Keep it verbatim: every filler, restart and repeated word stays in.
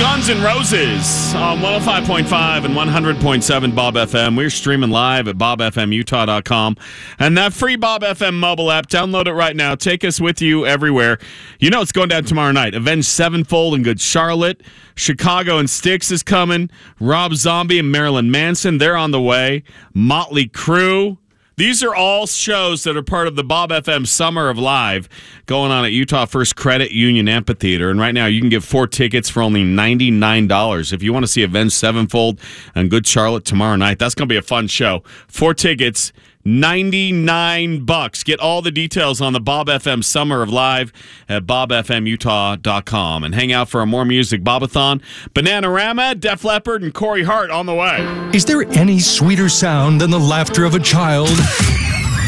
Guns N' Roses on one oh five point five and one hundred point seven Bob F M. We're streaming live at bob f m utah dot com. And that free Bob F M mobile app, download it right now. Take us with you everywhere. You know it's going down tomorrow night. Avenged Sevenfold and Good Charlotte. Chicago and Styx is coming. Rob Zombie and Marilyn Manson, they're on the way. Motley Crue. These are all shows that are part of the Bob F M Summer of Live going on at Utah First Credit Union Amphitheater. And right now you can get four tickets for only ninety-nine dollars. If you want to see Avenged Sevenfold and Good Charlotte tomorrow night, that's going to be a fun show. Four tickets, ninety-nine bucks. Get all the details on the Bob F M Summer of Live at bob f m utah dot com. And hang out for a More Music Bobathon. Bananarama, Def Leppard, and Corey Hart on the way. Is there any sweeter sound than the laughter of a child?